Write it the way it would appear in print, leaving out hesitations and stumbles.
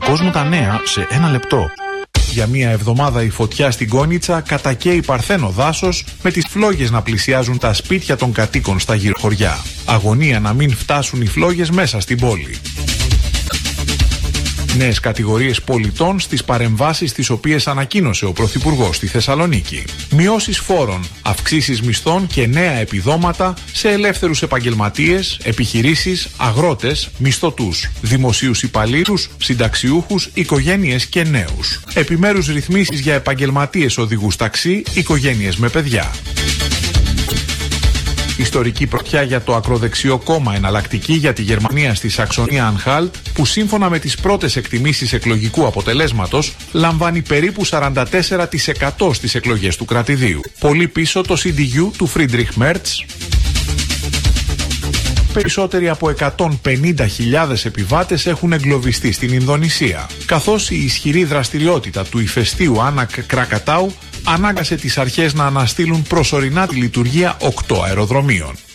κόσμου τα νέα σε ένα λεπτό. Για μία εβδομάδα η φωτιά στην Κόνιτσα κατακαίει παρθένο δάσος, με τις φλόγες να πλησιάζουν τα σπίτια των κατοίκων στα γύρω χωριά. Αγωνία να μην φτάσουν οι φλόγες μέσα στην πόλη. Νέες κατηγορίες πολιτών στις παρεμβάσεις τις οποίες ανακοίνωσε ο Πρωθυπουργός στη Θεσσαλονίκη. Μειώσεις φόρων, αυξήσεις μισθών και νέα επιδόματα σε ελεύθερους επαγγελματίες, επιχειρήσεις, αγρότες, μισθωτούς, δημοσίους υπαλλήλους, συνταξιούχους, οικογένειες και νέους. Επιμέρους ρυθμίσεις για επαγγελματίες οδηγούς ταξί, οικογένειες με παιδιά. Ιστορική πρωτιά για το ακροδεξιό κόμμα Εναλλακτική για τη Γερμανία στη Σαξονία Ανχάλτ, που σύμφωνα με τις πρώτες εκτιμήσεις εκλογικού αποτελέσματος λαμβάνει περίπου 44% στις εκλογές του κρατηδίου. Πολύ πίσω το CDU του Φρίντριχ Μέρτς. Περισσότεροι από 150.000 επιβάτες έχουν εγκλωβιστεί στην Ινδονησία, καθώς η ισχυρή δραστηριότητα του ηφαιστείου Άνακ Κρακατάου ανάγκασε τις αρχές να αναστείλουν προσωρινά τη λειτουργία 8 αεροδρομίων.